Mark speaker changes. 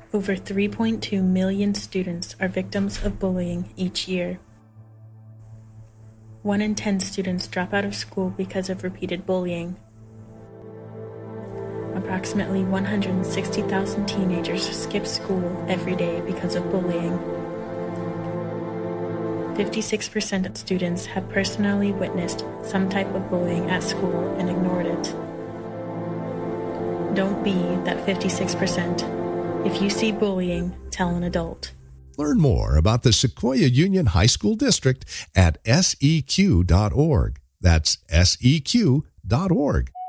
Speaker 1: Over 3.2 million students are victims of bullying each year. 1 in 10 students drop out of school because of repeated bullying. Approximately 160,000 teenagers skip school every day because of bullying. 56% of students have personally witnessed some type of bullying at school and ignored it. Don't be that 56%. If you see bullying, tell an adult.
Speaker 2: Learn more about the Sequoia Union High School District at seq.org. That's seq.org.